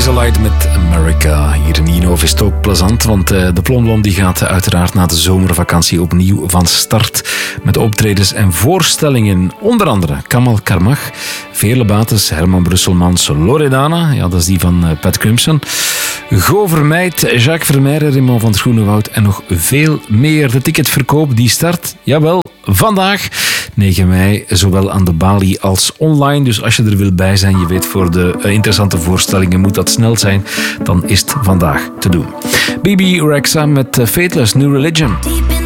Razorlight met America. Hier in Ino is het ook plezant, want de Plomblom die gaat uiteraard na de zomervakantie opnieuw van start met optredens en voorstellingen. Onder andere Kamal Karmach, Veerle Bates, Herman Brusselmans, Loredana, ja, dat is die van Pat Crimson, Go Vermeijt, Jacques Vermeijren, Raymond van der Groenewoud en nog veel meer. De ticketverkoop die start, jawel, vandaag 9 mei, zowel aan de balie als online. Dus als je er wil bij zijn, je weet, voor de interessante voorstellingen moet dat snel zijn, dan is het vandaag te doen. BB Rexa met Fateless, New Religion.